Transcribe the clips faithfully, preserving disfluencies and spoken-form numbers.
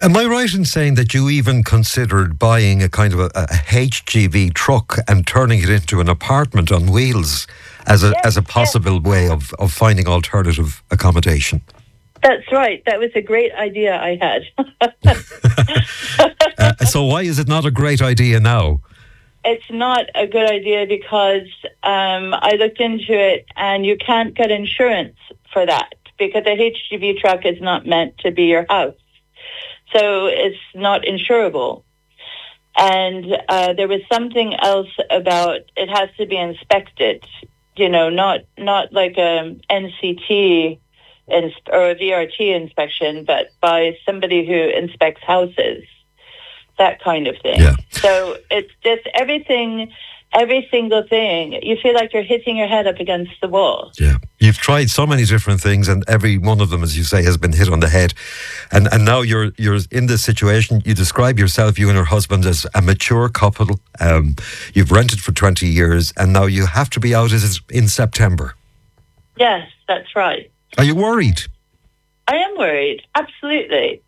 Am I right in saying that you even considered buying a kind of a, a H G V truck and turning it into an apartment on wheels as a Yes, as a possible yes. way of, of finding alternative accommodation? That's right. That was a great idea I had. uh, so why is it not a great idea now? It's not a good idea because um, I looked into it and you can't get insurance for that because a H G V truck is not meant to be your house. So it's not insurable. And uh, there was something else about it has to be inspected, you know, not not like a N C T ins- or a V R T inspection, but by somebody who inspects houses, that kind of thing. Yeah. So it's just everything, every single thing. You feel like you're hitting your head up against the wall. Yeah. You've tried so many different things and every one of them, as you say, has been hit on the head. And and now you're you're in this situation. You describe yourself, you and your husband, as a mature couple. Um, you've rented for twenty years and now you have to be out in September. Yes, that's right. Are you worried? I am worried, absolutely.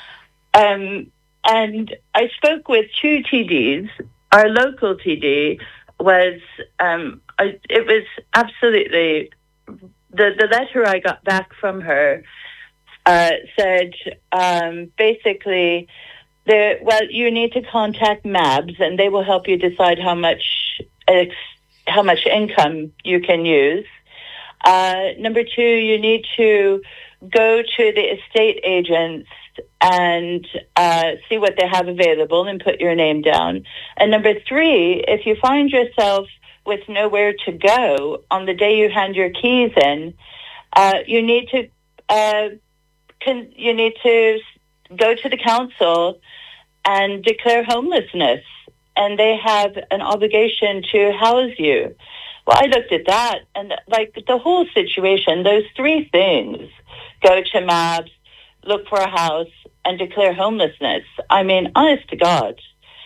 Um, and I spoke with two T Ds. Our local T D was, um, I, it was absolutely, the, the letter I got back from her uh, said um, basically, the, well, you need to contact M A B S and they will help you decide how much ex, how much income you can use. Uh, number two, you need to go to the estate agents and uh, see what they have available and put your name down. And number three, if you find yourself with nowhere to go on the day you hand your keys in, uh, you need to uh, con- you need to go to the council and declare homelessness, and they have an obligation to house you. Well, I looked at that, and like the whole situation, those three things: go to M A B S, look for a house, and declare homelessness. I mean, honest to God,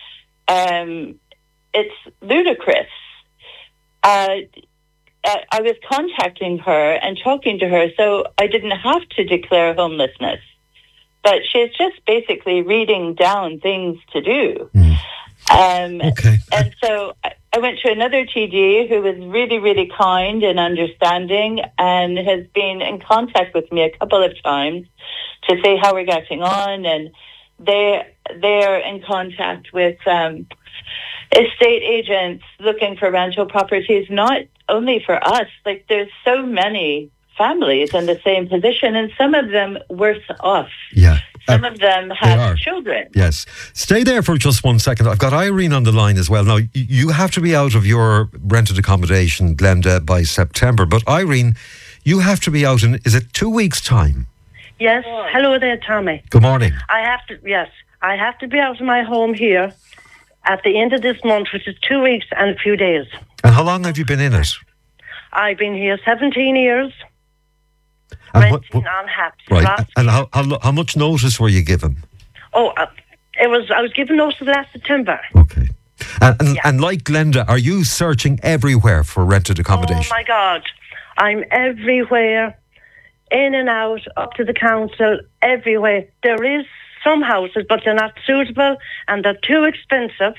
um, it's ludicrous. Uh, I, I was contacting her and talking to her, so I didn't have to declare homelessness. But she's just basically reading down things to do. Mm. Um, okay. And so I, I went to another T D who was really, really kind and understanding and has been in contact with me a couple of times to say how we're getting on. And they, they're in contact with um, estate agents looking for rental properties, not only for us. Like, there's so many families in the same position, and some of them worse off. Yeah. Some uh, of them have children. Yes. Stay there for just one second. I've got Irene on the line as well. Now, y- you have to be out of your rented accommodation, Glenda, by September. But Irene, you have to be out in, is it two weeks' time? Yes. Hello there, Tommy. Good morning. I have to, yes, I have to be out of my home here at the end of this month, which is two weeks and a few days. And how long have you been in it? I've been here seventeen years. And renting what- what- on Haps. Right. Last- And how, how how much notice were you given? Oh, uh, it was. I was given notice last September. Okay. And and, Yeah. and like Glenda, are you searching everywhere for rented accommodation? Oh my God, I'm everywhere, in and out, up to the council, everywhere. There is some houses, but they're not suitable and they're too expensive.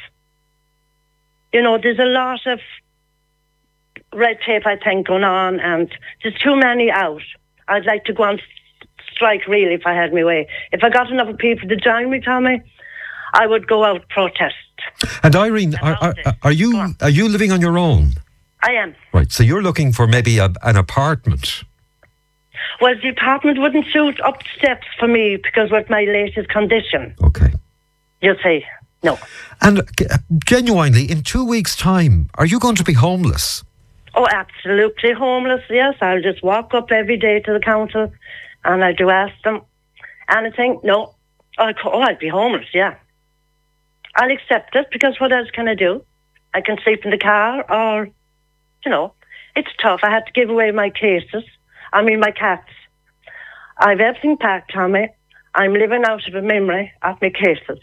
You know, there's a lot of red tape, I think, going on, and there's too many out. I'd like to go on strike, really, if I had my way. If I got enough people to join me, Tommy, I would go out protest. And Irene, are, are, About are this. Go you on. are you living on your own? I am. Right. So you're looking for maybe a, an apartment. Well, the apartment wouldn't suit up steps for me because with my latest condition, Okay. you see, no. And uh, genuinely, in two weeks' time, are you going to be homeless? Oh, absolutely homeless, yes. I'll just walk up every day to the council and I do ask them anything. No. I'll, oh, I'd be homeless, yeah. I'll accept it because what else can I do? I can sleep in the car or, you know, it's tough. I had to give away my cases. I mean, my cats. I've everything packed, Tommy. I'm living out of a memory of my cases.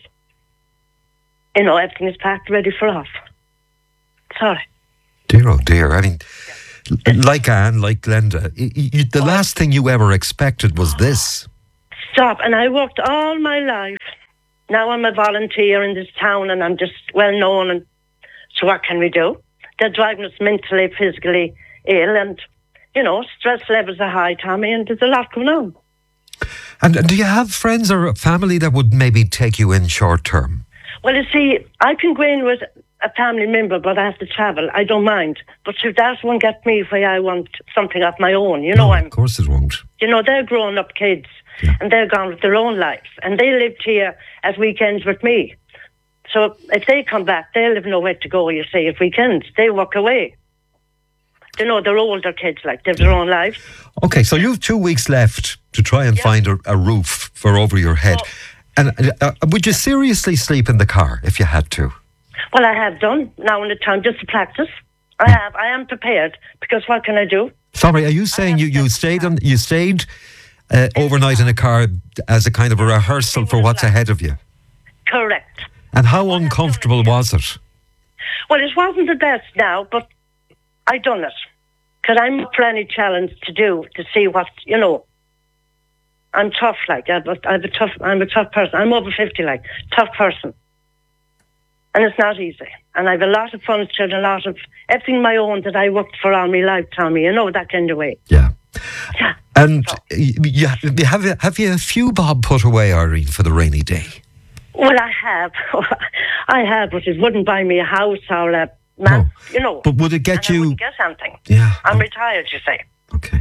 You know, everything is packed, ready for off. Sorry. Dear, oh dear. I mean, like Anne, like Glenda, y- y- the last thing you ever expected was this. Stop. And I worked all my life now I'm a volunteer in this town and I'm just well known. And so what can we do? They're driving us mentally, physically ill, and, you know, stress levels are high, Tommy, and there's a lot going on. And, and do you have friends or family that would maybe take you in short term? Well, you see, I can go in with a family member, but I have to travel. I don't mind. But if that won't get me where I want something of my own, you know, no, I'm... of course it won't. You know, they're grown-up kids, yeah. and they're gone with their own lives, and they lived here at weekends with me. So if they come back, they'll have nowhere to go, you see, at weekends. They walk away. You know, they're older kids, like, they have their own lives. Okay, so you have two weeks left to try and yeah. find a, a roof for over your head. Oh. And uh, would you seriously sleep in the car if you had to? Well, I have done now in the town, just to practice. I have. I am prepared, because what can I do? Sorry, are you saying you, you stayed on, you stayed uh, overnight in a car as a kind of a rehearsal for what's ahead of you? Correct. And how uncomfortable was it? Well, it wasn't the best now, but I done it. Because I'm up for any challenge to do, to see what, you know. I'm tough, like, I'm a, I'm a tough, I'm a tough person. I'm over fifty, like, tough person. And it's not easy. And I have a lot of furniture and a lot of everything my own that I worked for all my life, Tommy, you know, that kind of way. Yeah. Yeah. And so. you, you, have, you, have you a few bob put away, Irene, for the rainy day? Well, I have. I have, but it wouldn't buy me a house or a man, no. you know. But would it get and you... I wouldn't get something. Yeah. I'm oh. retired, you say. Okay.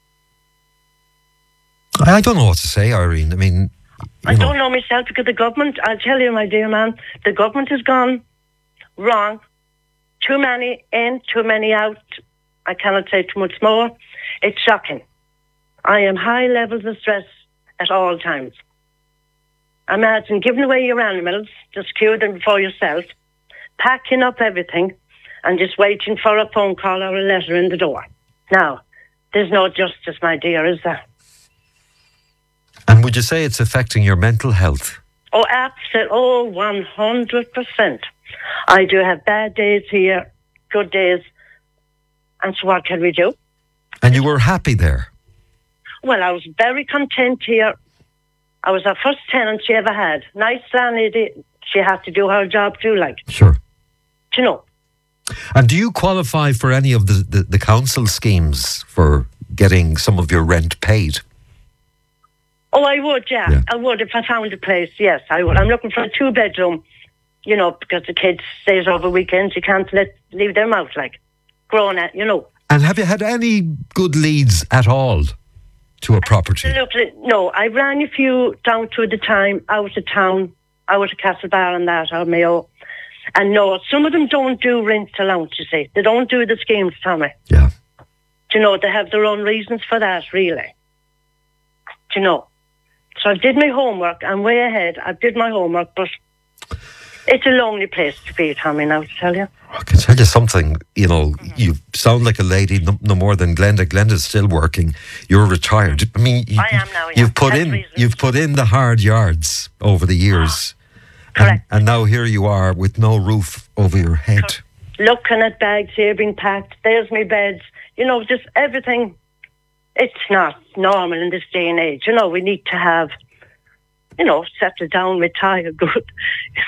I, I don't know what to say, Irene. I mean... I know. don't know myself, because the government, I'll tell you, my dear man, the government has gone wrong. Too many in, too many out. I cannot say too much more. It's shocking. I am high levels of stress at all times. Imagine giving away your animals, just cure them for yourself, packing up everything, and just waiting for a phone call or a letter in the door. Now, there's no justice, my dear, is there? And would you say it's affecting your mental health? Oh, absolutely. Oh, one hundred percent. I do have bad days here, good days. And so what can we do? And you were happy there? Well, I was very content here. I was the first tenant she ever had. Nice landlady. She had to do her job too, like. Sure. Do you know? And do you qualify for any of the, the, the council schemes for getting some of your rent paid? Oh, I would, yeah. yeah. I would if I found a place, yes, I would. I'm looking for a two-bedroom, you know, because the kids stays over weekends. You can't let leave them out, like, grown at, you know. And have you had any good leads at all to a property? Absolutely. No, I ran a few down to the time, out of town, out of Castlebar and that, or Mayo. And no, some of them don't do rent allowance, you see. They don't do the schemes, Tommy. Yeah. Do you know, they have their own reasons for that, really. Do you know? So I did my homework. I'm way ahead. I did my homework, but it's a lonely place to be, Tommy, now to tell you. I can tell you something, you know, you sound like a lady no, no more than Glenda. Glenda's still working. You're retired. I mean, you, I am now, yeah. you've put That's in reasons. you've put in the hard yards over the years. Correct. And, and now here you are with no roof over your head. Looking at bags here being packed. There's my beds. You know, just everything. It's not normal in this day and age. You know, we need to have, you know, settle down, retire good. You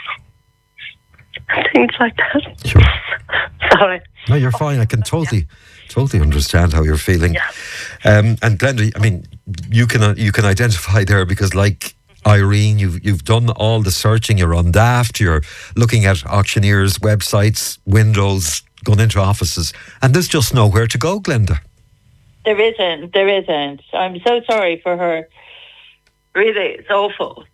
know, and things like that. Sure. Sorry. No, you're fine. I can totally, yeah. totally understand how you're feeling. Yeah. Um, and Glenda, I mean, you can uh, you can identify there because, like Irene, you've you've done all the searching. You're on Daft. You're looking at auctioneers' websites, windows, gone into offices, and there's just nowhere to go, Glenda. There isn't. There isn't. I'm so sorry for her. Really, it's awful.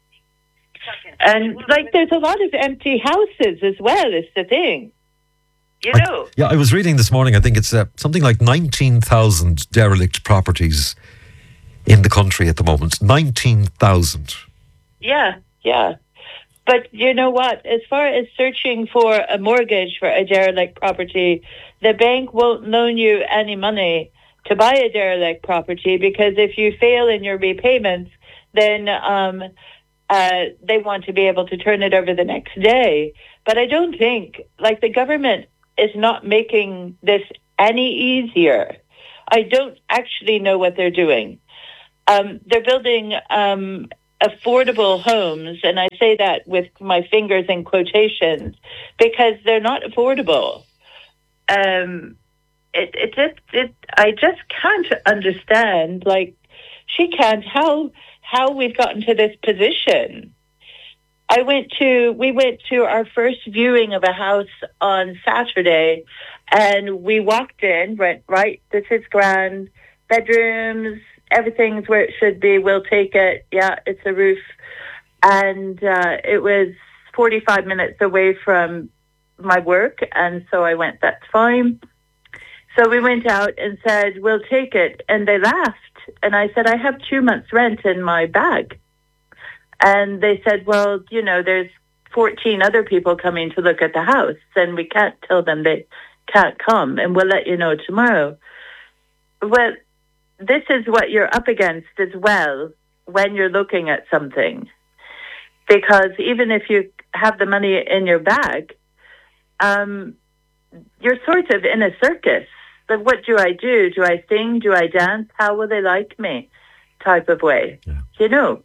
And, like, there's a lot of empty houses as well, is the thing. You know? I, yeah, I was reading this morning, I think it's uh, something like nineteen thousand derelict properties in the country at the moment. nineteen thousand. Yeah, yeah. But you know what? As far as searching for a mortgage for a derelict property, the bank won't loan you any money to buy a derelict property, because if you fail in your repayments, then um, uh, they want to be able to turn it over the next day. But I don't think, like, the government is not making this any easier. I don't actually know what they're doing. Um, they're building um, affordable homes, and I say that with my fingers in quotations, because they're not affordable. Um, it, it just, it, I just can't understand, like, she can't, how, how we've gotten to this position. I went to, we went to our first viewing of a house on Saturday, and we walked in, went, right, this is grand, bedrooms, everything's where it should be, we'll take it, yeah, it's a roof. And uh, it was forty-five minutes away from my work, and so I went, that's fine. So we went out and said, we'll take it, and they laughed. And I said, I have two months' rent in my bag. And they said, well, you know, there's fourteen other people coming to look at the house, and we can't tell them they can't come, and we'll let you know tomorrow. Well, this is what you're up against as well when you're looking at something. Because even if you have the money in your bag, um, you're sort of in a circus. But what do I do? Do I sing? Do I dance? How will they like me? Type of way. Yeah. You know?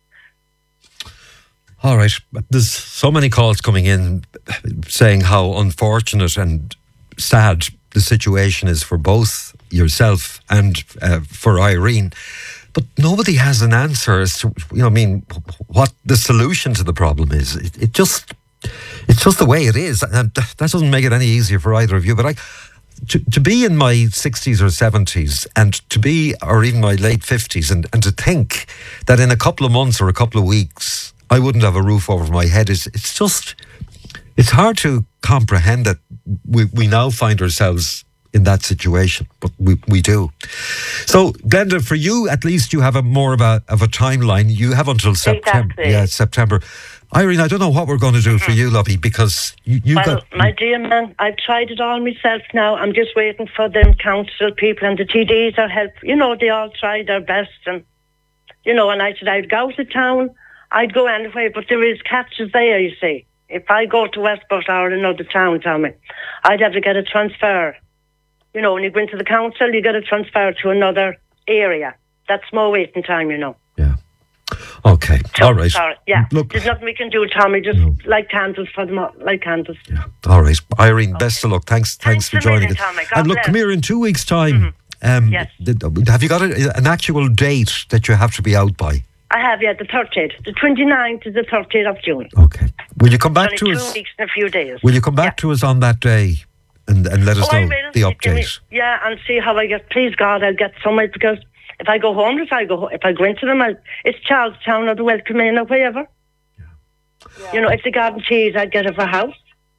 All right. There's so many calls coming in saying how unfortunate and sad the situation is for both yourself and uh, for Irene. But nobody has an answer as to, you know, I mean, what the solution to the problem is. It, it just, it's just the way it is. And that doesn't make it any easier for either of you. But I, to, to be in my sixties or seventies and to be, or even my late fifties, and, and to think that in a couple of months or a couple of weeks, I wouldn't have a roof over my head, is it's just, it's hard to comprehend that we, we now find ourselves in that situation, but we, we do. So, Glenda, for you, at least you have a more of a of a timeline. You have until September. Exactly. Yeah, September. Irene, I don't know what we're going to do mm-hmm. for you, lovey, because you, you well, got... my dear man, I've tried it all myself now. I'm just waiting for them council people and the T Ds are help. You know, they all try their best, and you know, and I said I'd go to town, I'd go anyway, but there is catches there, you see. If I go to Westport or another town, Tommy, I'd have to get a transfer. You know, when you go into the council, you get a transfer to another area. That's more waiting time, you know. Yeah. Okay. So, all right. Sorry. Yeah. Look, there's nothing we can do, Tommy. Just no. light candles for them, light candles. Yeah. All right. Irene, okay. Best of luck. Thanks. Thanks, thanks for joining us. And look, bless. come here in two weeks' time. Mm-hmm. Um, yes. Have you got a, an actual date that you have to be out by? I have, yeah, the thirtieth. The twenty-ninth is the thirtieth of June. Okay. Will you come back Only to two us? Two weeks and a few days. Will you come back yeah. to us on that day and, and let us oh, know the update? Me, yeah, and see how I get. Please God, I'll get somewhere, because if I go home, if I go, if I go into them, I'll, it's Charlestown or the Welcome Inn or wherever. Yeah. Yeah. You know, if they got cheese, I'd get it for a house.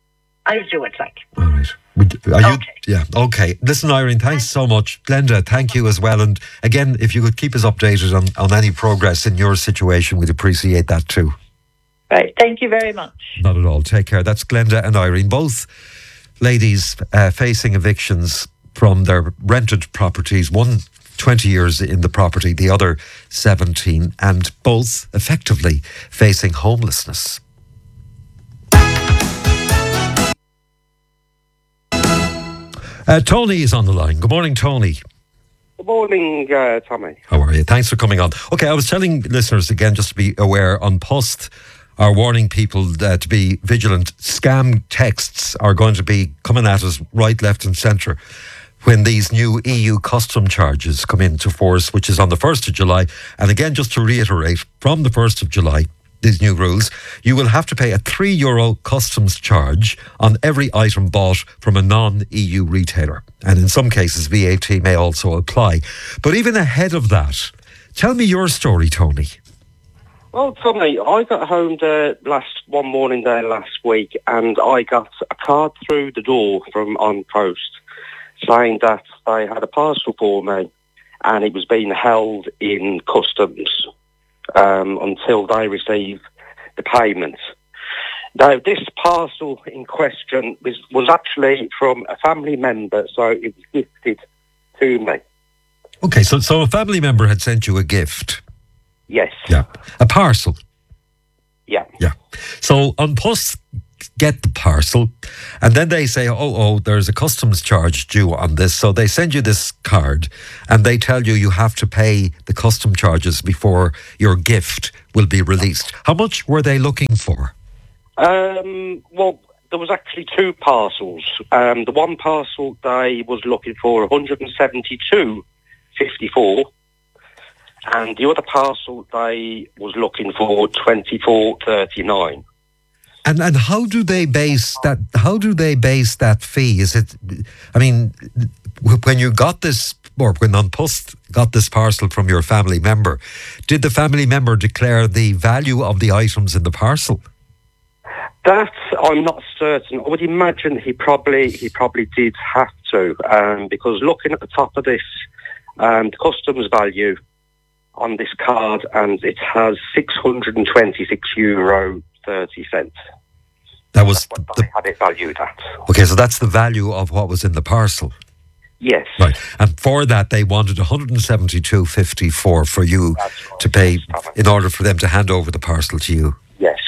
I'd do it like. All right. Are you, okay. Yeah, okay. Listen, Irene, thanks so much. Glenda, thank you as well. And again, if you could keep us updated on, on any progress in your situation, we'd appreciate that too. Right, thank you very much. Not at all. Take care. That's Glenda and Irene, both ladies uh, facing evictions from their rented properties. One twenty years in the property, the other seventeen, and both effectively facing homelessness. Uh, Tony is on the line. Good morning, Tony. Good morning, uh, Tommy. How are you? Thanks for coming on. Okay, I was telling listeners again, just to be aware, on Post are warning people uh, to be vigilant. Scam texts are going to be coming at us right, left and centre when these new E U custom charges come into force, which is on the first of July. And again, just to reiterate, from the first of July, these new rules, you will have to pay a three euro customs charge on every item bought from a non-E U retailer. And in some cases, V A T may also apply. But even ahead of that, tell me your story, Tony. Well, Tommy, I got home there last one morning there last week, and I got a card through the door from On Post saying that they had a parcel for me and it was being held in customs Um, until they receive the payment. Now, this parcel in question was, was actually from a family member, so it was gifted to me. Okay, so so a family member had sent you a gift. Yes. Yeah. A parcel. Yeah. Yeah. So on Post get the parcel, and then they say, oh, oh, there's a customs charge due on this. So they send you this card and they tell you you have to pay the custom charges before your gift will be released. How much were they looking for? Um, well, there was actually two parcels. Um, the one parcel they was looking for one hundred seventy-two fifty-four, and the other parcel they was looking for twenty-four thirty-nine. And and how do they base that? How do they base that fee? Is it? I mean, when you got this, or when An Post got this parcel from your family member, did the family member declare the value of the items in the parcel? That I'm not certain. I would imagine he probably he probably did have to, um, because looking at the top of this, um, the customs value on this card, and it has six hundred twenty-six euro thirty cents. That was that's what the, they had it valued at. Okay, so that's the value of what was in the parcel. Yes. Right, and for that they wanted one hundred seventy-two fifty-four for you Right, to pay yes, in order for them to hand over the parcel to you. Yes.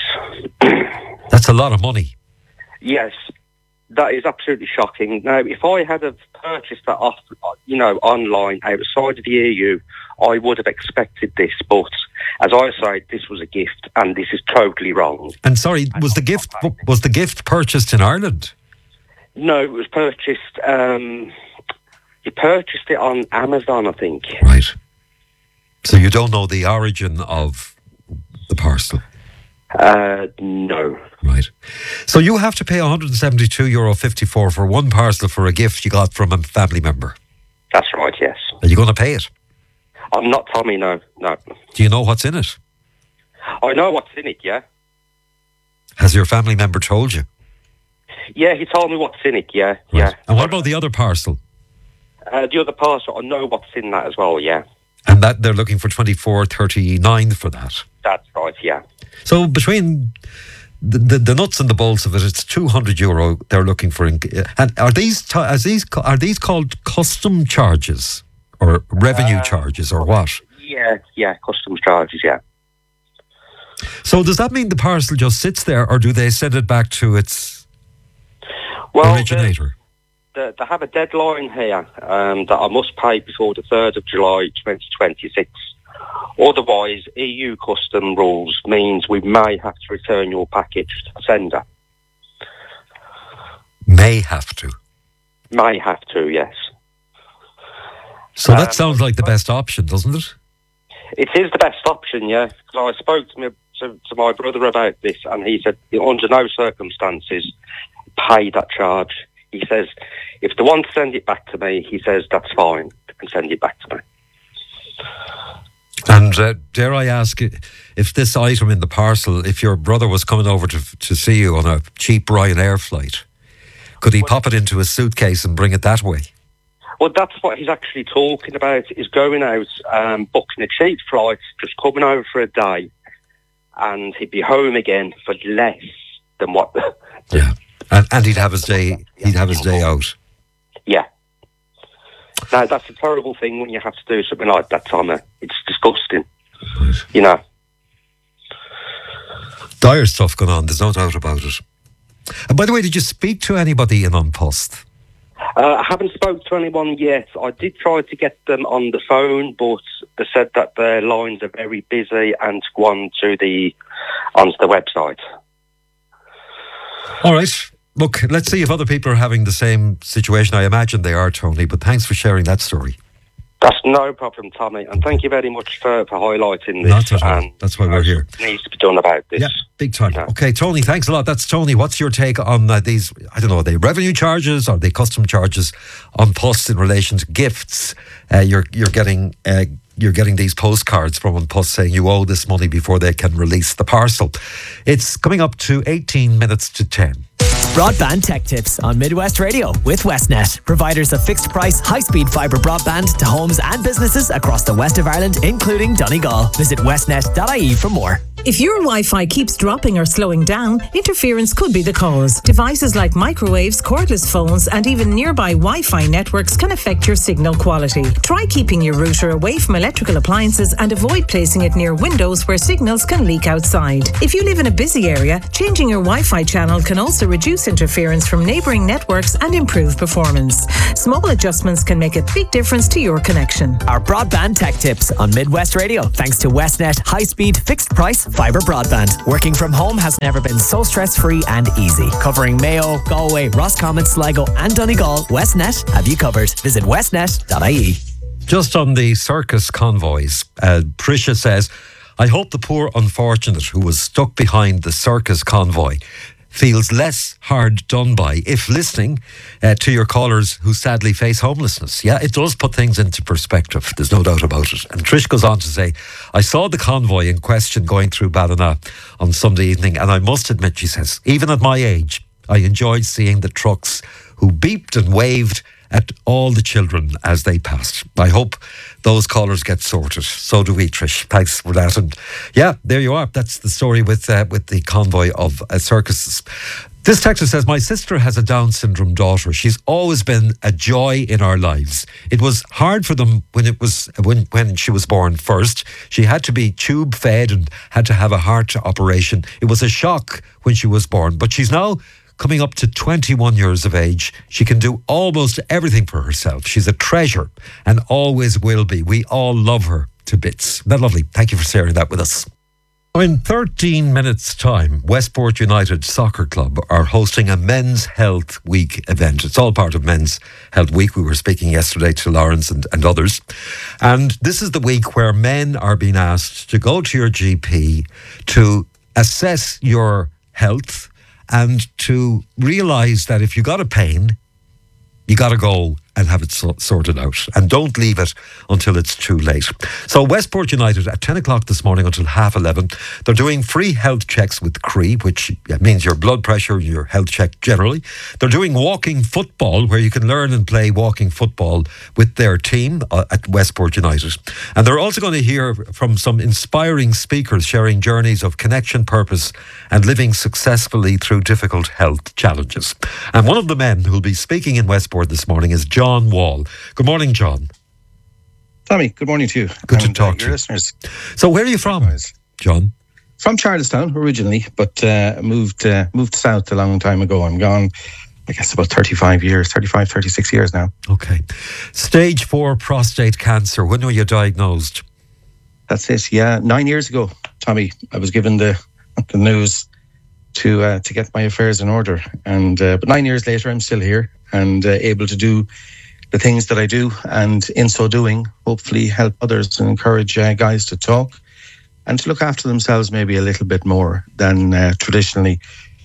That's a lot of money. Yes, that is absolutely shocking. Now, if I had have purchased that off, you know, online outside of the E U, I would have expected this. But as I say, this was a gift, and this is totally wrong. And sorry, was the gift was the gift purchased in Ireland? No, it was purchased. Um, you purchased it on Amazon, I think. Right. So you don't know the origin of the parcel? Uh, no. Right. So you have to pay one hundred seventy-two euro fifty-four for one parcel for a gift you got from a family member. That's right, yes. Are you going to pay it? I'm not Tommy, no, no. Do you know what's in it? I know what's in it, yeah. Has your family member told you? Yeah, he told me what's in it, yeah, Right. yeah. And what about the other parcel? Uh, the other parcel, I know what's in that as well, yeah. And that they're looking for twenty-four thirty-nine for that. That's right, yeah. So between the, the, the nuts and the bolts of it, it's two hundred euro they're looking for. In, and are these t- as these are these called custom charges or revenue Uh, charges or what? Yeah, yeah, customs charges, yeah. So does that mean the parcel just sits there, or do they send it back to its Well, originator? They, they, they have a deadline here um, that I must pay before the third of July twenty twenty-six. Otherwise, E U custom rules means we may have to return your package to the sender. May have to. May have to, yes. So that Um, sounds like the best option, doesn't it? It is the best option, yeah. Because I spoke to, me, to, to my brother about this, and he said, under no circumstances, pay that charge. He says, if they want to send it back to me, he says, that's fine. They can send it back to me. And uh, dare I ask, if this item in the parcel, if your brother was coming over to to see you on a cheap Ryanair flight, could he pop it into a suitcase and bring it that way? Well, that's what he's actually talking about, is going out, um, booking a cheap flight, just coming over for a day, and he'd be home again for less than what the... the Yeah, and, and he'd have his day. He'd have his day out. Yeah. Now, that's a terrible thing when you have to do something like that, Tommy. It's disgusting. Right. You know. Dire stuff going on. There's no doubt about it. And by the way, did you speak to anybody in An Post? Uh, I haven't spoke to anyone yet. I did try to get them on the phone, but they said that their lines are very busy and to go on to the onto the website. All right. Look, let's see if other people are having the same situation. I imagine they are, Tony, but thanks for sharing that story. That's no problem, Tommy, and thank you very much for, for highlighting this. Not at all. And That's why we're here. It needs to be done about this. Yeah, big time. Yeah. Okay, Tony, thanks a lot. That's Tony. What's your take on uh, these, I don't know, are they revenue charges? Are they custom charges on Post in relation to gifts? Uh, you're you're getting uh, you're getting these postcards from An Post saying you owe this money before they can release the parcel. It's coming up to eighteen minutes to ten. Broadband Tech Tips on Midwest Radio with Westnet, providers of fixed price, high speed fibre broadband to homes and businesses across the west of Ireland, including Donegal. Visit westnet dot I E for more. If your Wi-Fi keeps dropping or slowing down, interference could be the cause. Devices like microwaves, cordless phones, and even nearby Wi-Fi networks can affect your signal quality. Try keeping your router away from electrical appliances and avoid placing it near windows where signals can leak outside. If you live in a busy area, changing your Wi-Fi channel can also reduce interference from neighbouring networks and improve performance. Small adjustments can make a big difference to your connection. Our broadband tech tips on Midwest Radio, thanks to Westnet high-speed, fixed-price fibre broadband. Working from home has never been so stress-free and easy. Covering Mayo, Galway, Roscommon, Sligo and Donegal, Westnet have you covered. Visit westnet dot I E. Just on the circus convoys, uh, Prisha says, I hope the poor unfortunate who was stuck behind the circus convoy feels less hard done by if listening uh, to your callers who sadly face homelessness. Yeah, it does put things into perspective. There's no doubt about it. And Trish goes on to say, I saw the convoy in question going through Ballina on Sunday evening, and I must admit, she says, even at my age, I enjoyed seeing the trucks who beeped and waved at all the children as they passed. I hope those callers get sorted. So do we, Trish. Thanks for that. And yeah, there you are. That's the story with uh, with the convoy of uh, circuses. This texter says, my sister has a Down syndrome daughter. She's always been a joy in our lives. It was hard for them when it was when, when she was born first. She had to be tube fed and had to have a heart operation. It was a shock when she was born, but she's now coming up to twenty-one years of age. She can do almost everything for herself. She's a treasure and always will be. We all love her to bits. Isn't that lovely? Thank you for sharing that with us. In thirteen minutes' time, Westport United Soccer Club are hosting a Men's Health Week event. It's all part of Men's Health Week. We were speaking yesterday to Lawrence and, and others. And this is the week where men are being asked to go to your G P to assess your health and to realise that if you got a pain, you got to go and have it so- sorted out. And don't leave it until it's too late. So Westport United at ten o'clock this morning until half eleven, they're doing free health checks with C R E, which means your blood pressure, your health check generally. They're doing walking football, where you can learn and play walking football with their team uh, at Westport United. And they're also going to hear from some inspiring speakers sharing journeys of connection, purpose and living successfully through difficult health challenges. And one of the men who'll be speaking in Westport this morning is John John Wall. Good morning, John. Tommy, good morning to you. Good and, to talk uh, to your you. listeners. So where are you from, Likewise. John? From Charlestown originally, but uh, moved uh, moved south a long time ago. I'm gone, I guess, about thirty-five years, thirty-five, thirty-six years now. Okay. Stage four prostate cancer. When were you diagnosed? That's it, yeah. Nine years ago, Tommy, I was given the the news to uh, to get my affairs in order. And uh, but nine years later, I'm still here and uh, able to do the things that I do, and in so doing, hopefully help others and encourage uh, guys to talk and to look after themselves maybe a little bit more than uh, traditionally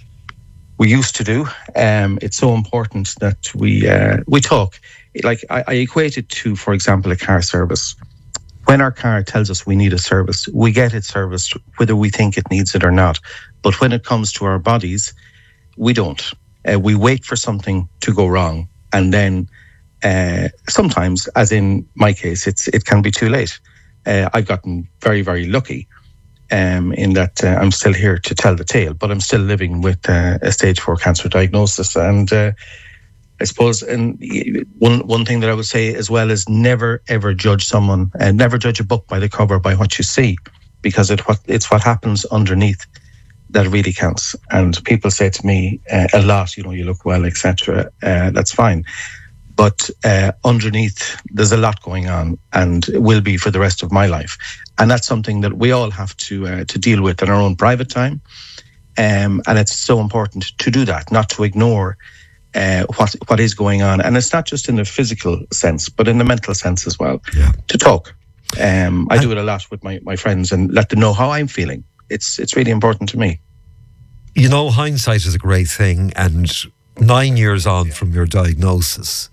we used to do. Um, it's so important that we uh, we talk. Like I, I equate it to, for example, a car service. When our car tells us we need a service, we get it serviced whether we think it needs it or not. But when it comes to our bodies, we don't. Uh, we wait for something to go wrong, and then Uh, sometimes, as in my case, it's it can be too late. Uh, I've gotten very, very lucky um, in that uh, I'm still here to tell the tale, but I'm still living with uh, a stage four cancer diagnosis. And uh, I suppose, and one one thing that I would say as well is never ever judge someone, and uh, never judge a book by the cover, by what you see, because it what it's what happens underneath that really counts. And people say to me uh, a lot, you know, you look well, et cetera. Uh, that's fine. But uh, underneath, there's a lot going on, and it will be for the rest of my life. And that's something that we all have to uh, to deal with in our own private time. Um, and it's so important to do that, not to ignore uh, what what is going on. And it's not just in the physical sense, but in the mental sense as well. Yeah. To talk. Um, I do it a lot with my, my friends and let them know how I'm feeling. It's it's really important to me. You know, hindsight is a great thing, and nine years on from your diagnosis,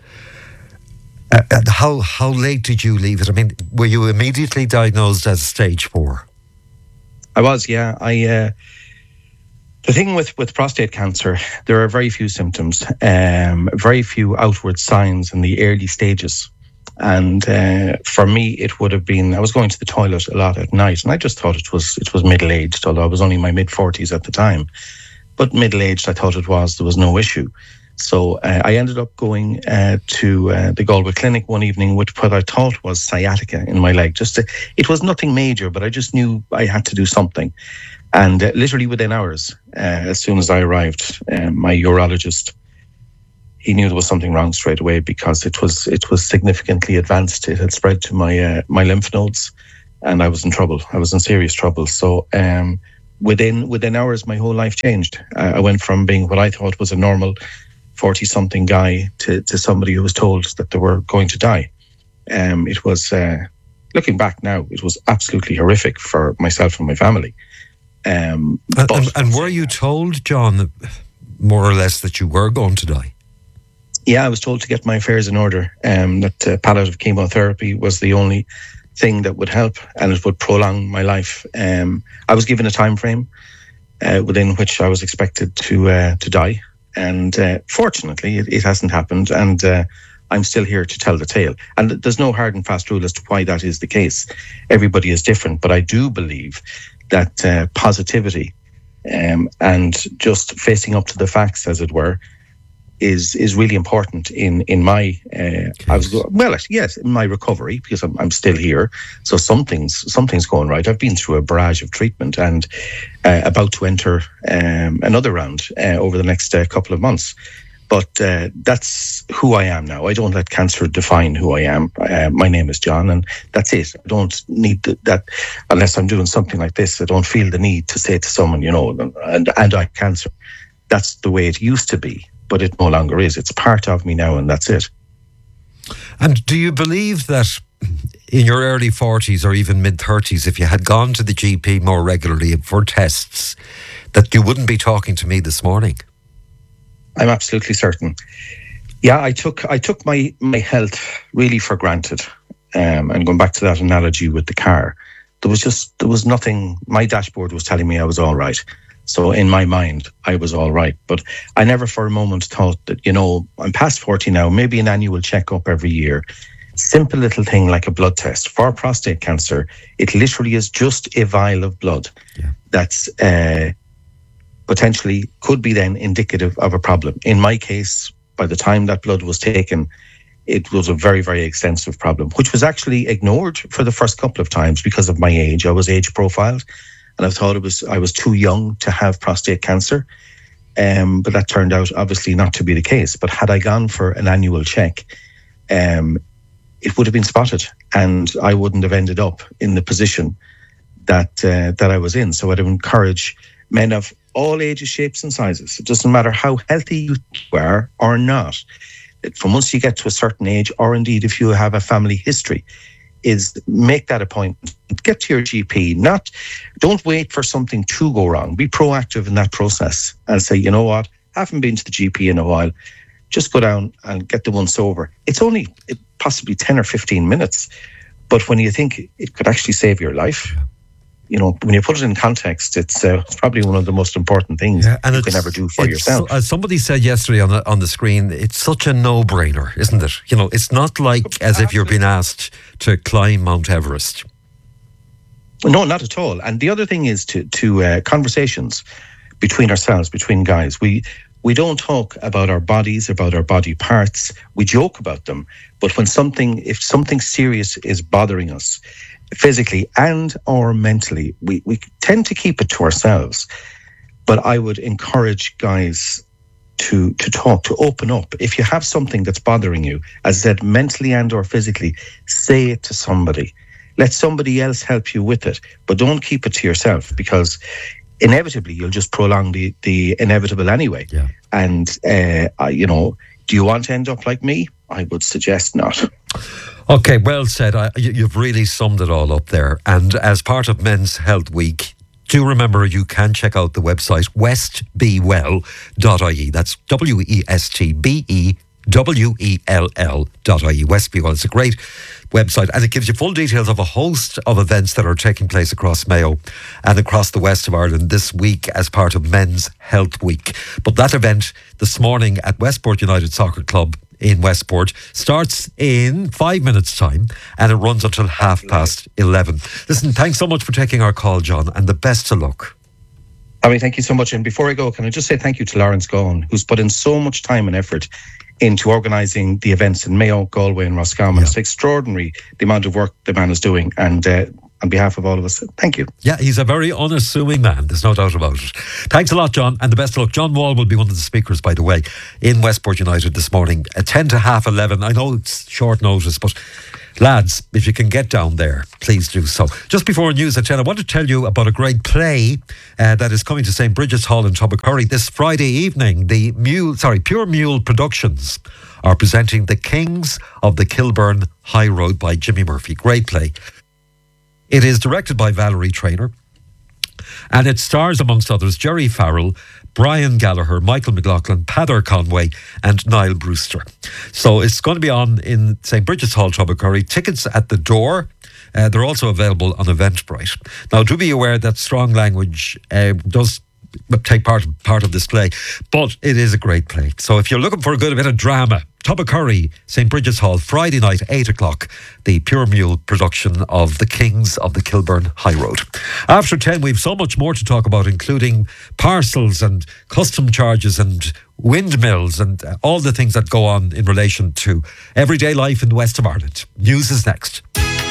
uh, and how how late did you leave it? I mean, were you immediately diagnosed as stage four? I was, yeah. I uh, the thing with, with prostate cancer, there are very few symptoms, um, very few outward signs in the early stages. And uh, for me, it would have been, I was going to the toilet a lot at night, and I just thought it was it was middle-aged, although I was only in my mid-forties at the time. But middle-aged, I thought it was, there was no issue. So uh, I ended up going uh, to uh, the Galway Clinic one evening with what I thought was sciatica in my leg. Just to, it was nothing major, but I just knew I had to do something. And uh, literally within hours, uh, as soon as I arrived, uh, my urologist, he knew there was something wrong straight away, because it was it was significantly advanced. It had spread to my uh, my lymph nodes, and I was in trouble. I was in serious trouble. So um, within within hours, my whole life changed. Uh, I went from being what I thought was a normal forty-something guy to, to somebody who was told that they were going to die. Um, it was, uh, looking back now, it was absolutely horrific for myself and my family. Um, and, but, and, and were you told, John, more or less that you were going to die? Yeah, I was told to get my affairs in order, um, that uh, palliative chemotherapy was the only thing that would help, and it would prolong my life. Um, I was given a time frame uh, within which I was expected to uh, to die. And uh, fortunately, it, it hasn't happened, and uh, I'm still here to tell the tale. And there's no hard and fast rule as to why that is the case. Everybody is different, but I do believe that uh, positivity um, and just facing up to the facts, as it were, is is really important in in my uh, I was well yes in my recovery, because I'm, I'm still here, so something's something's going right. I've been through a barrage of treatment and uh, about to enter um, another round uh, over the next uh, couple of months, but uh, that's who I am now. I don't let cancer define who I am. Uh, my name is John, and that's it. I don't need the, that unless I'm doing something like this. I don't feel the need to say to someone, you know, and and I have cancer. That's the way it used to be, but it no longer is. It's part of me now, and that's it. And do you believe that in your early forties or even mid-thirties, if you had gone to the G P more regularly for tests, that you wouldn't be talking to me this morning? I'm absolutely certain. Yeah, I took I took my, my health really for granted. Um, and going back to that analogy with the car, there was just, there was nothing, my dashboard was telling me I was all right. So in my mind, I was all right. But I never for a moment thought that, you know, I'm past forty now, maybe an annual checkup every year. Simple little thing like a blood test. For prostate cancer, it literally is just a vial of blood yeah. that's uh, potentially could be then indicative of a problem. In my case, by the time that blood was taken, it was a very, very extensive problem, which was actually ignored for the first couple of times because of my age. I was age profiled. And I thought it was I was too young to have prostate cancer, um, but that turned out obviously not to be the case. But had I gone for an annual check, um, it would have been spotted, and I wouldn't have ended up in the position that uh, that I was in. So I'd encourage men of all ages, shapes, and sizes. It doesn't matter how healthy you are or not. From once you get to a certain age, or indeed if you have a family history, is make that appointment, get to your G P, not, don't wait for something to go wrong. Be proactive in that process and say, you know what, haven't been to the G P in a while, just go down and get the once over. It's only possibly ten or fifteen minutes, but when you think it could actually save your life, you know, when you put it in context, it's, uh, it's probably one of the most important things yeah, and you can ever do for yourself. As somebody said yesterday on the, on the screen, it's such a no-brainer, isn't it? You know, it's not like as if you're being asked to climb Mount Everest. No, not at all. And the other thing is to to uh, conversations between ourselves, between guys. We we don't talk about our bodies, about our body parts. We joke about them. But when something, if something serious is bothering us, physically and or mentally, we, we tend to keep it to ourselves. But I would encourage guys to to talk, to open up. If you have something that's bothering you, as I said, mentally and or physically, say it to somebody. Let somebody else help you with it, but don't keep it to yourself, because inevitably you'll just prolong the, the inevitable anyway. Yeah. And, uh, I, you know, do you want to end up like me? I would suggest not. Okay, well said. I, you've really summed it all up there. And as part of Men's Health Week, do remember you can check out the website west be well dot I E. That's W E S T B E W E L L dot I E. Westbewell. It's a great website, and it gives you full details of a host of events that are taking place across Mayo and across the west of Ireland this week as part of Men's Health Week. But that event this morning at Westport United Soccer Club in Westport. Starts in five minutes' time and it runs until half past eleven. Listen, thanks so much for taking our call, John, and the best of luck. Tommy, thank you so much. And before I go, can I just say thank you to Lawrence Gaughan, who's put in so much time and effort into organising the events in Mayo, Galway and Roscommon. Yeah. It's extraordinary the amount of work the man is doing. And uh, on behalf of all of us, thank you. Yeah, he's a very unassuming man. There's no doubt about it. Thanks a lot, John, and the best of luck. John Wall will be one of the speakers, by the way, in Westport United this morning at ten to half eleven. I know it's short notice, but lads, if you can get down there, please do so. Just before news at ten, I want to tell you about a great play uh, that is coming to Saint Bridget's Hall in Tobacorey this Friday evening. The Mule, sorry, Pure Mule Productions are presenting The Kings of the Kilburn High Road by Jimmy Murphy. Great play. It is directed by Valerie Traynor, and it stars, amongst others, Jerry Farrell, Brian Gallagher, Michael McLaughlin, Peadar Conway and Niall Brewster. So it's going to be on in Saint Bridget's Hall, Tobacorey. Tickets at the door. Uh, they're also available on Eventbrite. Now, do be aware that strong language uh, does take part part of this play, but it is a great play. So if you're looking for a good bit of drama, Tobacorey, Saint Bridget's Hall, Friday night, eight o'clock, the Pure Mule production of The Kings of the Kilburn High Road. After ten, we've so much more to talk about, including parcels and custom charges and windmills and uh, all the things that go on in relation to everyday life in the west of Ireland. News is next.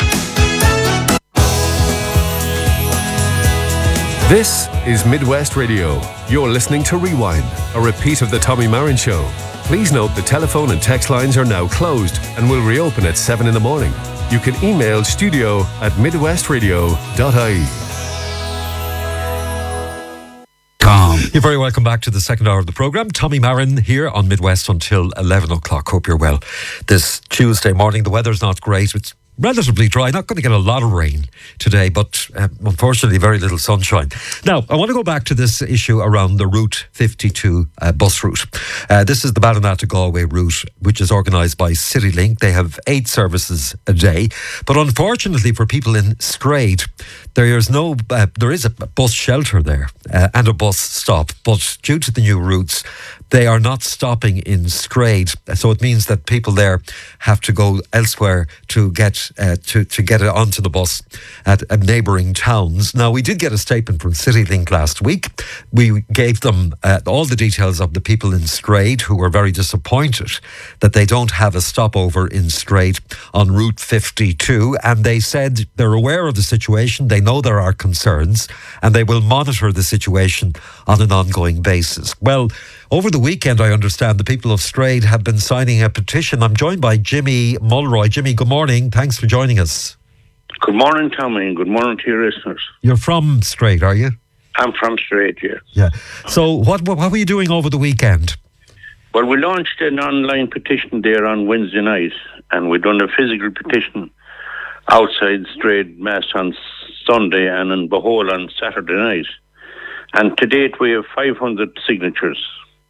This is Midwest Radio. You're listening to Rewind, a repeat of the Tommy Marin Show. Please note the telephone and text lines are now closed and will reopen at seven in the morning. You can email studio at midwestradio dot I E. You're very welcome back to the second hour of the programme. Tommy Marin here on Midwest until eleven o'clock. Hope you're well this Tuesday morning. The weather's not great. It's relatively dry. Not going to get a lot of rain today, but uh, unfortunately very little sunshine. Now, I want to go back to this issue around the Route fifty-two uh, bus route. Uh, this is the Ballina to Galway route, which is organised by CityLink. They have eight services a day, but unfortunately for people in Strade, there is no, uh, there is a bus shelter there uh, and a bus stop, but due to the new routes, they are not stopping in Strade. So it means that people there have to go elsewhere to get uh, to, to get onto the bus at, at neighbouring towns. Now, we did get a statement from CityLink last week. We gave them uh, all the details of the people in Strade who were very disappointed that they don't have a stopover in Strade on Route fifty-two. And they said they're aware of the situation. They know there are concerns and they will monitor the situation on an ongoing basis. Well, over the weekend, I understand the people of Strade have been signing a petition. I'm joined by Jimmy Mulroy. Jimmy, good morning. Thanks for joining us. Good morning, Tommy, and good morning to your listeners. You're from Strade, are you? I'm from Strade, yeah. Yeah. So what, what what were you doing over the weekend? Well, we launched an online petition there on Wednesday night, and we've done a physical petition outside Strade Mass on Sunday and in Bohol on Saturday night. And to date, we have five hundred signatures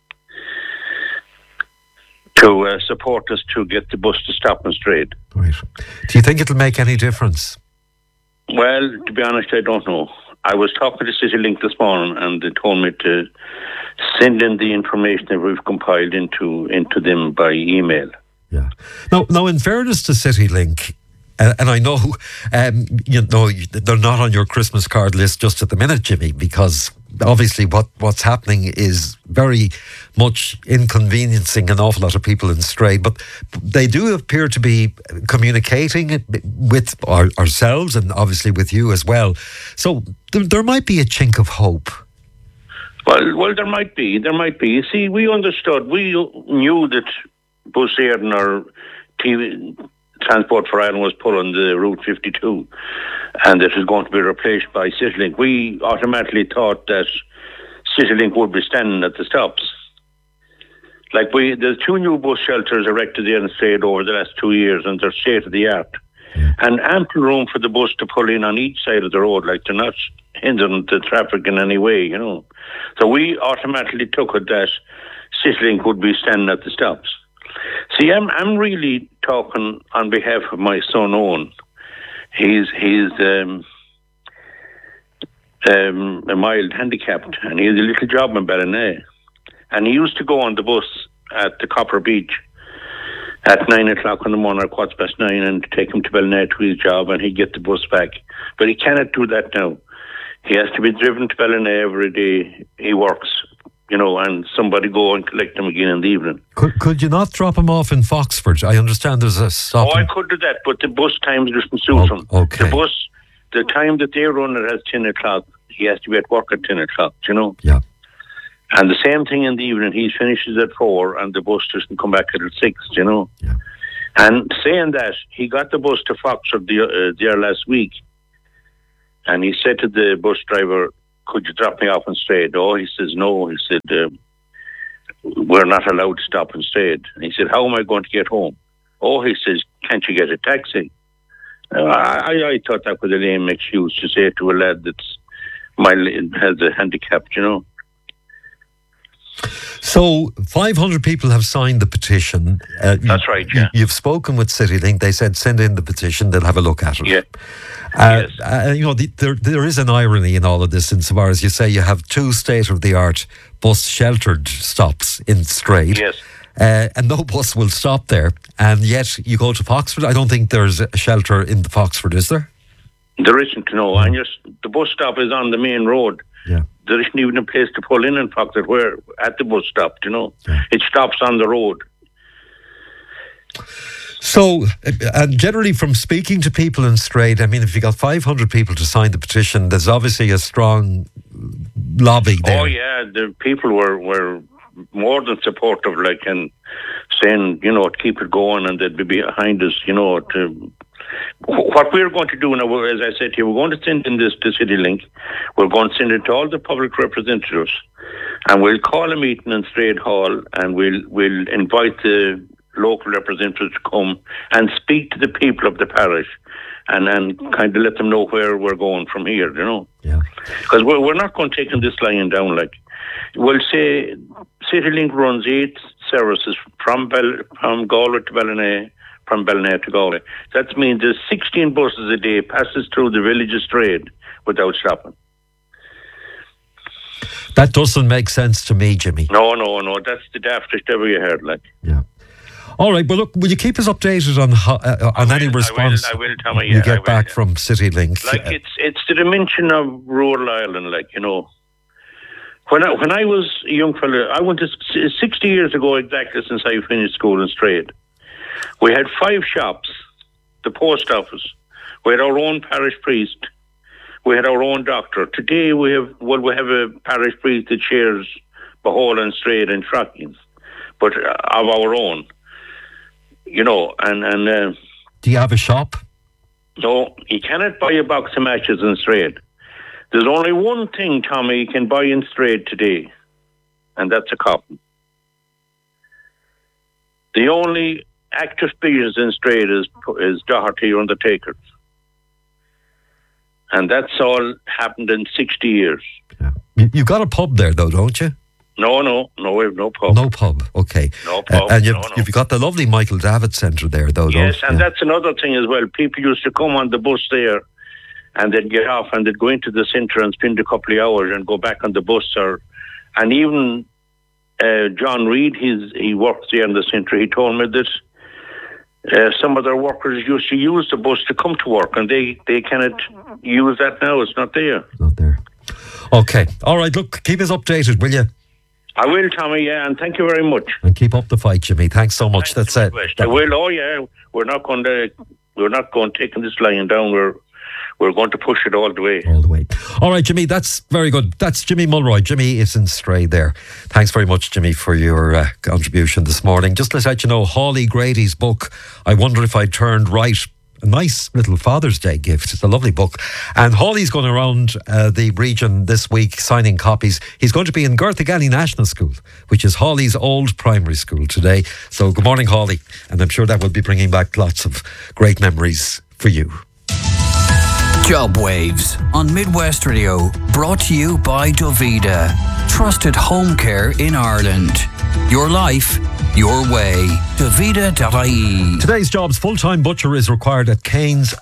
to uh, support us to get the bus to stop in Strade. Right. Do you think it'll make any difference? Well, to be honest, I don't know. I was talking to CityLink this morning and they told me to send in the information that we've compiled into into them by email. Yeah. Now, now in fairness to CityLink, uh, and I know um, you know they're not on your Christmas card list just at the minute, Jimmy, because obviously what, what's happening is very much inconveniencing an awful lot of people in Strade, but they do appear to be communicating with our, ourselves and obviously with you as well. So th- there might be a chink of hope. Well, well, there might be. There might be. You see, we understood. We knew that Bus Éireann or T V, Transport for Ireland was put on the Route fifty-two and it was going to be replaced by CityLink. We automatically thought that CityLink would be standing at the stops. Like we, there's two new bus shelters erected there in Strade over the last two years and they're state of the art. Mm. And ample room for the bus to pull in on each side of the road, like they're not hindering the traffic in any way, you know. So we automatically took it that CityLink would be standing at the stops. See, I'm I'm really talking on behalf of my son Owen. He's he's um, um, a mild handicapped, and he has a little job in Ballina. And he used to go on the bus at the Copper Beach at nine o'clock in the morning or quarter past nine and take him to Ballina to his job, and he'd get the bus back. But he cannot do that now. He has to be driven to Ballina every day he works, you know, and somebody go and collect him again in the evening. Could, could you not drop him off in Foxford? I understand there's a stop. Oh, I could do that, but the bus times doesn't suit oh, him. Okay. The bus, the time that they run it has ten o'clock. He has to be at work at ten o'clock, you know? Yeah. And the same thing in the evening. He finishes at four and the bus doesn't come back until six, you know? Yeah. And saying that, he got the bus to Foxford the, uh, there last week. And he said to the bus driver, could you drop me off in Strayed? Oh, he says, no. He said, uh, we're not allowed to stop in Strayed. And he said, how am I going to get home? Oh, he says, can't you get a taxi? Uh, I, I thought that was a lame excuse to say to a lad that's mildly has a handicap, you know. So five hundred people have signed the petition. Uh, That's right, yeah. You, you've spoken with CityLink. They said send in the petition. They'll have a look at it. Yeah. Uh, yes. uh, you know, the, there there is an irony in all of this insofar as you say you have two state-of-the-art bus sheltered stops in Strayed. Yes. Uh, and no bus will stop there. And yet you go to Foxford. I don't think there's a shelter in the Foxford, is there? There isn't, no. And just, the bus stop is on the main road. Yeah. There isn't even a place to pull in in Foxford where at the bus stop, you know. Yeah. It stops on the road. So, uh, and generally from speaking to people in Strayed, I mean, if you got five hundred people to sign the petition, there's obviously a strong lobby there. Oh, yeah, the people were, were more than supportive, like, and saying, you know, keep it going and they'd be behind us, you know, to... What we're going to do now, as I said here, we're going to send in this to CityLink. We're going to send it to all the public representatives, and we'll call a meeting in Strayed Hall, and we'll we'll invite the local representatives to come and speak to the people of the parish, and and kind of let them know where we're going from here, you know. Yeah. Because we're we're not going to take this lying down. Like, we'll say CityLink runs eight services from Bell, from Galway to Ballina, from Ballina to Galway. That means there's sixteen buses a day passes through the village of Strayed without stopping. That doesn't make sense to me, Jimmy. No, no, no. That's the daftest ever you heard, like. Yeah. All right, well, look, will you keep us updated on ho- uh, on will, any response I will, I will Tommy, you yeah, get I will, back yeah. from CityLink? Like, it's it's the dimension of rural Ireland, like, you know. When I, when I was a young fella, I went to sixty years ago exactly since I finished school in Strayed. We had five shops, the post office. We had our own parish priest. We had our own doctor. Today we have, well, we have a parish priest that shares Bohol and Strayed and Shrockins, but uh, of our own, you know, and... and uh, do you have a shop? No, you cannot buy a box of matches in Strayed. There's only one thing, Tommy, you can buy in Strayed today, and that's a coffin. The only active business in Strayed is, is Doherty Undertakers. And that's all happened in sixty years. Yeah. You, you've got a pub there, though, don't you? No, no, no, we have no pub. No pub, okay. No pub, uh, and you've, no, no. you've got the lovely Michael Davitt Centre there, though, Yes, don't you? and Yeah. that's another thing as well. People used to come on the bus there and they'd get off and they'd go into the centre and spend a couple of hours and go back on the bus. Or, and even uh, John Reid, he's, he works there in the centre, he told me that uh, some of their workers used to use the bus to come to work, and they, they cannot use that now. It's not there. Not there. Okay. All right, look, keep us updated, will you? I will, Tommy, yeah, and thank you very much. And keep up the fight, Jimmy. Thanks so much. Thanks That's for it. the request. I will, oh yeah. We're not going to, we're not going to take this lying down. We're We're going to push it all the way. All the way. All right, Jimmy, that's very good. That's Jimmy Mulroy. Jimmy is in Strayed there. Thanks very much, Jimmy, for your uh, contribution this morning. Just to let you know, Hawley Grady's book, I Wonder If I Turned Right, a nice little Father's Day gift. It's a lovely book. And Hawley's going around uh, the region this week signing copies. He's going to be in Garthagally National School, which is Hawley's old primary school today. So good morning, Hawley. And I'm sure that will be bringing back lots of great memories for you. Job Waves on Midwest Radio, brought to you by Dovida, trusted home care in Ireland. Your life, your way. Dovida dot I E. Today's jobs, full-time butcher is required at Kane's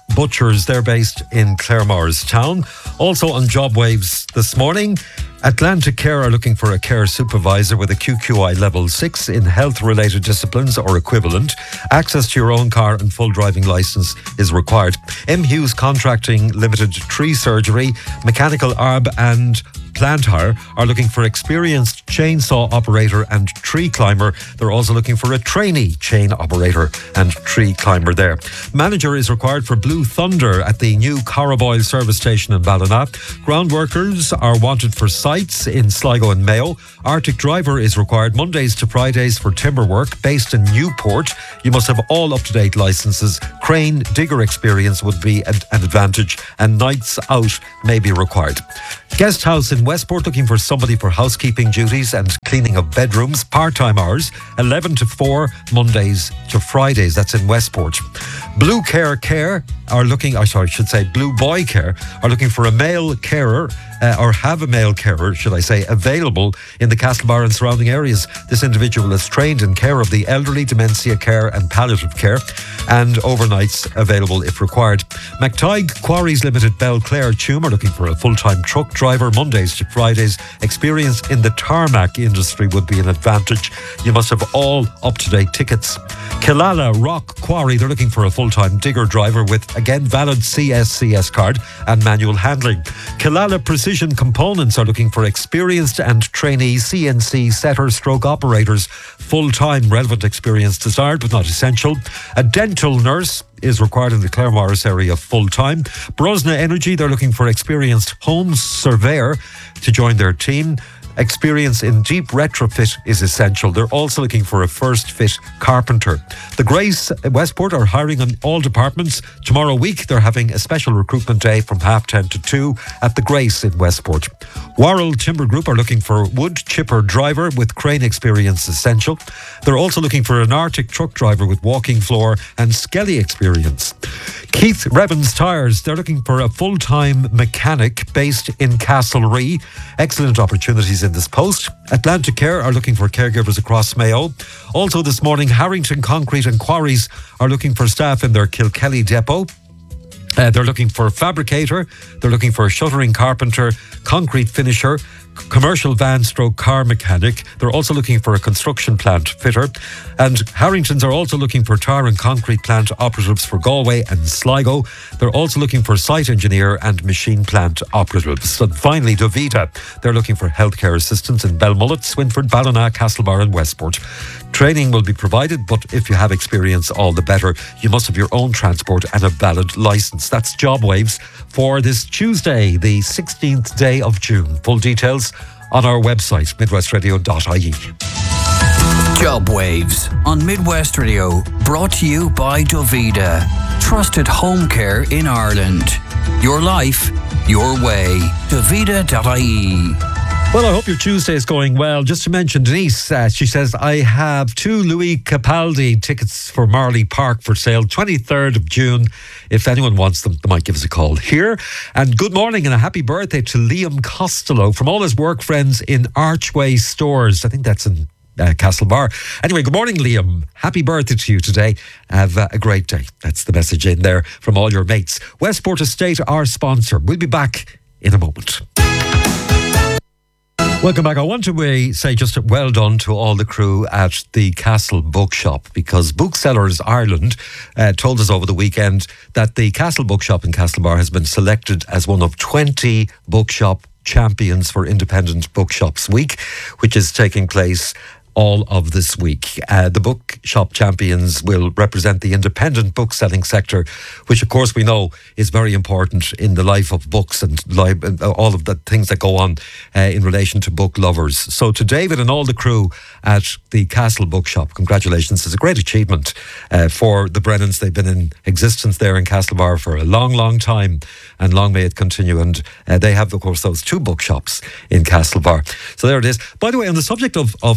Butchers. They're based in Claremorris Also on JobWaves this morning, Atlantic Care are looking for a care supervisor with a Q Q I level six in health-related disciplines or equivalent. Access to your own car and full driving licence is required. M. Hughes Contracting Limited Tree Surgery, Mechanical Arb and Plant Hire are looking for experienced chainsaw operator and tree climber. They're also looking for a trainee chain operator and tree climber there. Manager is required for Blue Thunder at the new Corriboyle service station in Ballina. Ground workers are wanted for sites in Sligo and Mayo. Arctic driver is required Mondays to Fridays for timber work based in Newport. You must have all up-to-date licences. Crane digger experience would be an advantage, and nights out may be required. Guest house in Westport looking for somebody for housekeeping duties and cleaning of bedrooms. Part-time hours, eleven to four, Mondays to Fridays. That's in Westport. Blue Care Care are looking, or sorry, I should say Blue Boy Care are looking for a male carer, uh, or have a male carer, should I say, available in the Castlebar and surrounding areas. This individual is trained in care of the elderly, dementia care and palliative care, and overnights available if required. McTighe Quarries Limited, Belclare Tume are looking for a full-time truck driver Mondays to Fridays. Experience in the tarmac industry would be an advantage. You must have all up-to-date tickets. Killala Rock Quarry, they're looking for a full-time digger driver with, again, valid C S C S card and manual handling. Killala Precision Components are looking for experienced and trainee C N C setter stroke operators. Full-time relevant experience desired but not essential. A dental nurse is required in the Claremorris area full-time. Brosna Energy, they're looking for experienced home surveyor to join their team. Experience in deep retrofit is essential. They're also looking for a first fit carpenter. The Grace Westport are hiring on all departments. Tomorrow week they're having a special recruitment day from half ten to two at the Grace in Westport. Worrell Timber Group are looking for wood chipper driver with crane experience essential. They're also looking for an Arctic truck driver with walking floor and Skelly experience. Keith Revens Tyres, they're looking for a full-time mechanic based in Castlerea. Excellent opportunities in this post. Atlantic Care are looking for caregivers across Mayo. Also this morning, Harrington Concrete and Quarries are looking for staff in their Kilkelly depot. Uh, they're looking for a fabricator, they're looking for a shuttering carpenter, concrete finisher, commercial van stroke car mechanic. They're also looking for a construction plant fitter. And Harringtons are also looking for tar and concrete plant operatives for Galway and Sligo. They're also looking for site engineer and machine plant operatives. And finally, Dovita, they're looking for healthcare assistants in Belmullet, Swinford, Ballina, Castlebar and Westport. Training will be provided, but if you have experience, all the better. You must have your own transport and a valid licence. That's JobWaves for this Tuesday, the sixteenth day of June. Full details on our website, midwest radio dot I E. JobWaves on Midwest Radio, brought to you by Dovida. Trusted home care in Ireland. Your life, your way. Dovida dot I E. Well, I hope your Tuesday is going well. Just to mention, Denise, uh, she says, I have two Louis Capaldi tickets for Marley Park for sale, twenty-third of June. If anyone wants them, they might give us a call here. And good morning and a happy birthday to Liam Costello from all his work friends in Archway Stores. I think that's in uh, Castlebar. Anyway, good morning, Liam. Happy birthday to you today. Have uh, a great day. That's the message in there from all your mates. Westport Estate, our sponsor. We'll be back in a moment. Welcome back. I want to uh, say just a well done to all the crew at the Castle Bookshop, because Booksellers Ireland uh, told us over the weekend that the Castle Bookshop in Castlebar has been selected as one of twenty bookshop champions for Independent Bookshops Week, which is taking place all of this week. Uh, the bookshop champions will represent the independent book selling sector, which of course we know is very important in the life of books and li- all of the things that go on uh, in relation to book lovers. So to David and all the crew at the Castle Bookshop, congratulations. It's a great achievement uh, for the Brennans. They've been in existence there in Castlebar for a long, long time, and long may it continue. And uh, they have, of course, those two bookshops in Castlebar. So there it is. By the way, on the subject of, of cash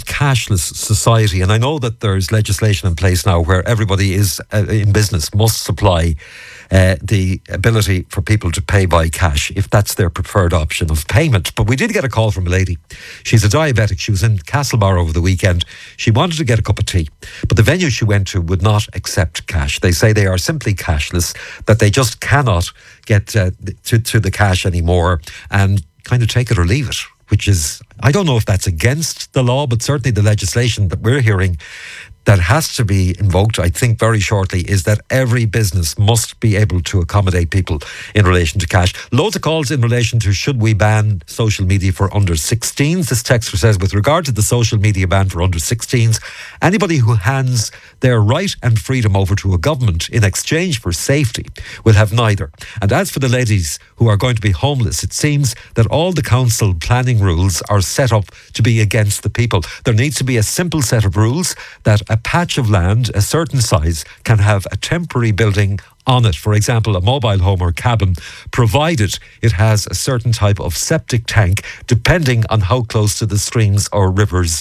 cashless society, and I know that there's legislation in place now where everybody is uh, in business must supply uh, the ability for people to pay by cash if that's their preferred option of payment. But we did get a call from a lady. She's a diabetic. She was in Castlebar over the weekend. She wanted to get a cup of tea, but the venue she went to would not accept cash. They say they are simply cashless, that they just cannot get uh, to, to the cash anymore and kind of take it or leave it, which is, I don't know if that's against the law, but certainly the legislation that we're hearing that has to be invoked, I think, very shortly, is that every business must be able to accommodate people in relation to cash. Loads of calls in relation to should we ban social media for under sixteens. This texter says, with regard to the social media ban for under sixteens, anybody who hands their right and freedom over to a government in exchange for safety will have neither. And as for the ladies who are going to be homeless, it seems that all the council planning rules are set up to be against the people. There needs to be a simple set of rules that a patch of land, a certain size, can have a temporary building on it. For example, a mobile home or cabin, provided it has a certain type of septic tank, depending on how close to the streams or rivers